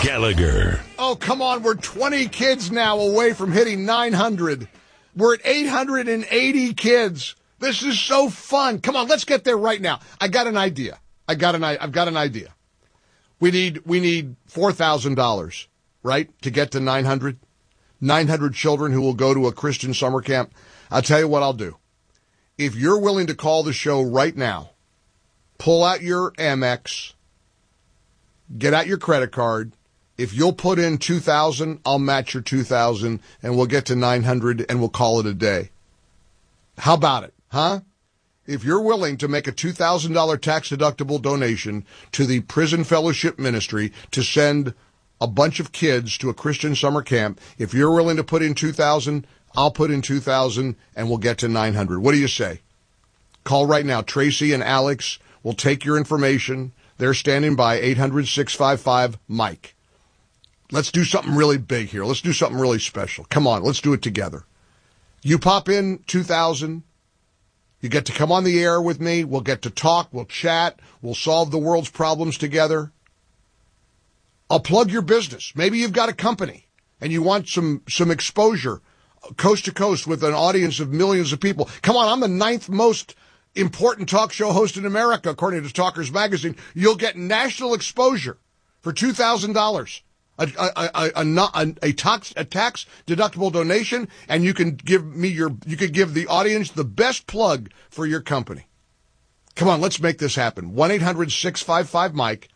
Gallagher. Oh, come on. We're 20 kids now away from hitting 900. We're at 880 kids. This is so fun. Come on, let's get there right now. I got an idea. I've got an idea. We need $4,000, right, to get to 900? 900 children who will go to a Christian summer camp. I'll tell you what I'll do. If you're willing to call the show right now, pull out your Amex, get out your credit card. If you'll put in $2,000, I'll match your $2,000, and we'll get to 900, and we'll call it a day. How about it, huh? If you're willing to make a $2,000 tax-deductible donation to the Prison Fellowship Ministry to send a bunch of kids to a Christian summer camp, if you're willing to put in $2,000, I'll put in $2,000, and we'll get to 900. What do you say? Call right now. Tracy and Alex will take your information. They're standing by, 800-655-MIKE. Let's do something really big here. Let's do something really special. Come on, let's do it together. You pop in 2,000. You get to come on the air with me. We'll get to talk. We'll chat. We'll solve the world's problems together. I'll plug your business. Maybe you've got a company and you want some exposure coast to coast with an audience of millions of people. Come on, I'm the 9th most important talk show host in America, according to Talkers Magazine. You'll get national exposure for $2,000. A tax deductible donation, and you can give the audience the best plug for your company. Come on, let's make this happen. 1-800-655-MIKE,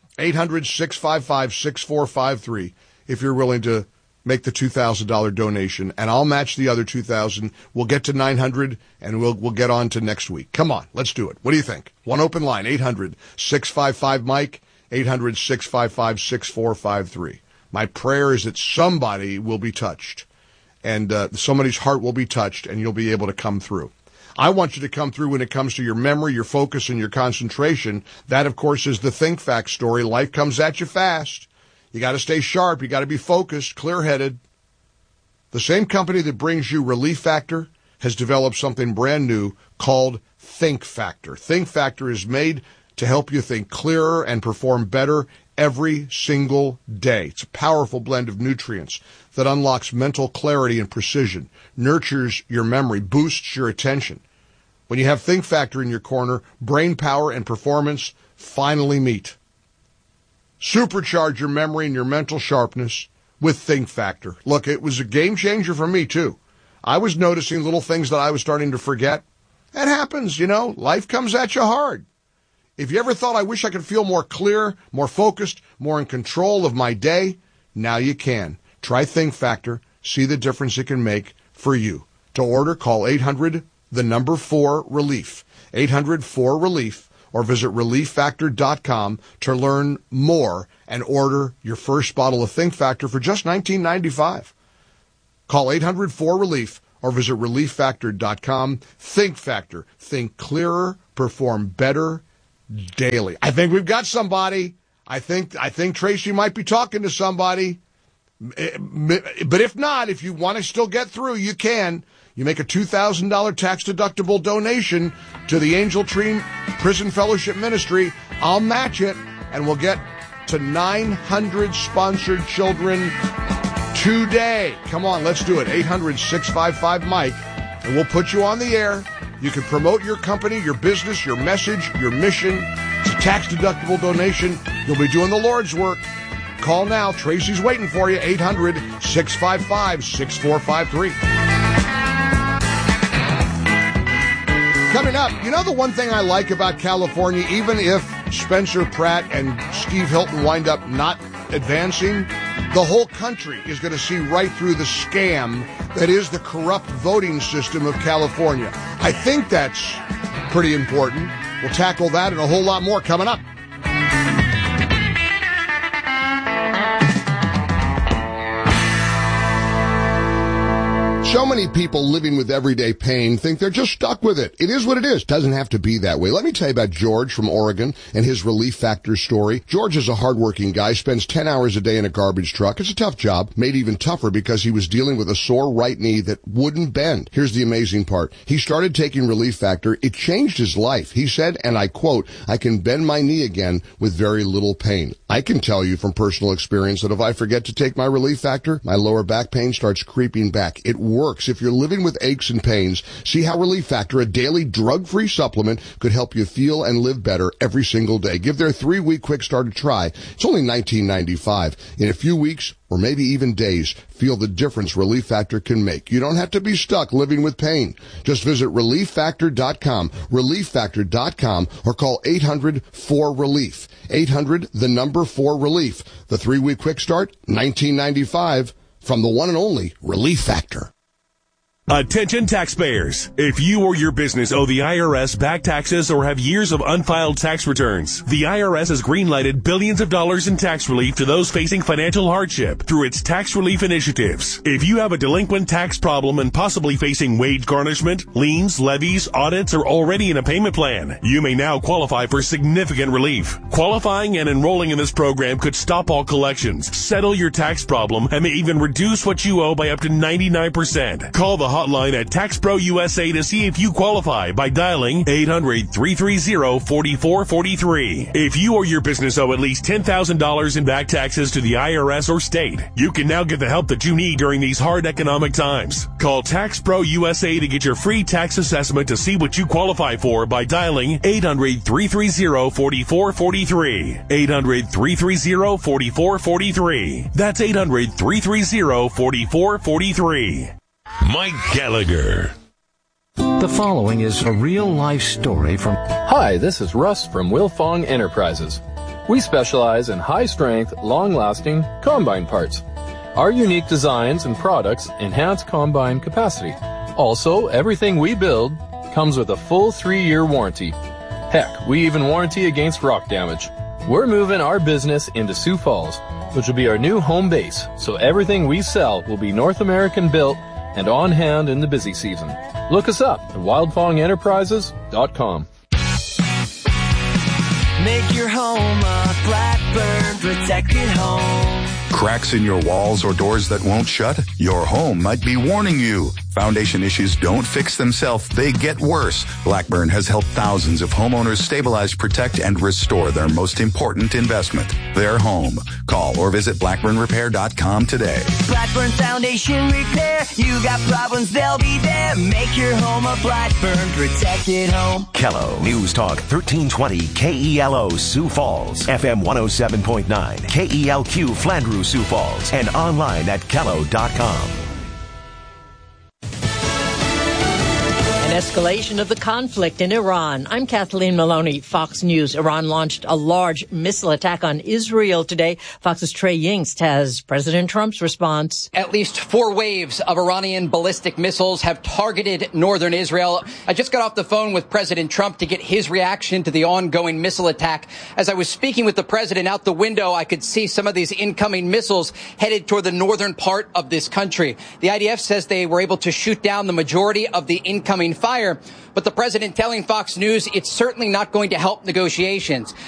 800-655-6453, if you're willing to make the $2,000 donation, and I'll match the other $2,000. We'll get to 900, and we'll get on to next week. Come on, let's do it. What do you think? One open line, 800-655-MIKE, 800-655-6453. My prayer is that somebody will be touched, and somebody's heart will be touched, and you'll be able to come through. I want you to come through when it comes to your memory, your focus, and your concentration. That, of course, is the Think Fact story. Life comes at you fast. You got to stay sharp. You got to be focused, clear-headed. The same company that brings you Relief Factor has developed something brand new called Think Factor. Think Factor is made to help you think clearer and perform better every single day. It's a powerful blend of nutrients that unlocks mental clarity and precision, nurtures your memory, boosts your attention. When you have Think Factor in your corner, brain power and performance finally meet. Supercharge your memory and your mental sharpness with Think Factor. Look, it was a game changer for me, too. I was noticing little things that I was starting to forget. That happens, Life comes at you hard. If you ever thought, I wish I could feel more clear, more focused, more in control of my day, now you can. Try Think Factor. See the difference it can make for you. To order, call 800-4-RELIEF, 800-4-RELIEF, or visit ReliefFactor.com to learn more and order your first bottle of Think Factor for just $19.95. Call 800-4-RELIEF or visit ReliefFactor.com. Think Factor. Think clearer, perform better daily. I think we've got somebody. I think Tracy might be talking to somebody. But if not, if you want to still get through, you can. You make a $2,000 tax-deductible donation to the Angel Tree Prison Fellowship Ministry. I'll match it, and we'll get to 900 sponsored children today. Come on, let's do it. 800-655-MIKE, and we'll put you on the air. You can promote your company, your business, your message, your mission. It's a tax-deductible donation. You'll be doing the Lord's work. Call now. Tracy's waiting for you. 800-655-6453. Coming up, the one thing I like about California, even if Spencer Pratt and Steve Hilton wind up not advancing, the whole country is going to see right through the scam that is the corrupt voting system of California. I think that's pretty important. We'll tackle that and a whole lot more coming up. So many many people living with everyday pain think they're just stuck with it. It is what it is. Doesn't have to be that way. Let me tell you about George from Oregon and his Relief Factor story. George is a hardworking guy, spends 10 hours a day in a garbage truck. It's a tough job, made even tougher because he was dealing with a sore right knee that wouldn't bend. Here's the amazing part. He started taking Relief Factor. It changed his life. He said, and I quote, "I can bend my knee again with very little pain." I can tell you from personal experience that if I forget to take my Relief Factor, my lower back pain starts creeping back. It works. If you're living with aches and pains, see how Relief Factor, a daily drug-free supplement, could help you feel and live better every single day. Give their 3-week quick start a try. It's only $19.95. In a few weeks, or maybe even days, feel the difference Relief Factor can make. You don't have to be stuck living with pain. Just visit ReliefFactor.com, ReliefFactor.com, or call 800-4RELIEF. 800-4RELIEF. The 3-week quick start, $19.95, from the one and only Relief Factor. Attention taxpayers. If you or your business owe the IRS back taxes or have years of unfiled tax returns, the IRS has greenlighted billions of dollars in tax relief to those facing financial hardship through its tax relief initiatives. If you have a delinquent tax problem and possibly facing wage garnishment, liens, levies, audits, or already in a payment plan, you may now qualify for significant relief. Qualifying and enrolling in this program could stop all collections, settle your tax problem, and may even reduce what you owe by up to 99%. Call the hotline at TaxPro USA to see if you qualify by dialing 800-330-4443. If you or your business owe at least $10,000 in back taxes to the IRS or state, you can now get the help that you need during these hard economic times. Call TaxPro USA to get your free tax assessment to see what you qualify for by dialing 800-330-4443. 800-330-4443. That's 800-330-4443. Mike Gallagher. The following is a real-life story from... Hi, this is Russ from Wilfong Enterprises. We specialize in high-strength, long-lasting combine parts. Our unique designs and products enhance combine capacity. Also, everything we build comes with a full 3-year warranty. Heck, we even warranty against rock damage. We're moving our business into Sioux Falls, which will be our new home base, so everything we sell will be North American built and on hand in the busy season. Look us up at wildfongenterprises.com. Make your home a Blackburn protected home. Cracks in your walls or doors that won't shut? Your home might be warning you. Foundation issues don't fix themselves, they get worse. Blackburn has helped thousands of homeowners stabilize, protect, and restore their most important investment, their home. Call or visit blackburnrepair.com today. Blackburn Foundation Repair. You got problems, they'll be there. Make your home a Blackburn protected home. Kello News Talk 1320 KELO Sioux Falls, FM 107.9 KELQ Flandreau Sioux Falls, and online at kello.com. An escalation of the conflict in Iran. I'm Kathleen Maloney, Fox News. Iran launched a large missile attack on Israel today. Fox's Trey Yingst has President Trump's response. At least 4 waves of Iranian ballistic missiles have targeted northern Israel. I just got off the phone with President Trump to get his reaction to the ongoing missile attack. As I was speaking with the president out the window, I could see some of these incoming missiles headed toward the northern part of this country. The IDF says they were able to shoot down the majority of the incoming fire, but the president telling Fox News it's certainly not going to help negotiations.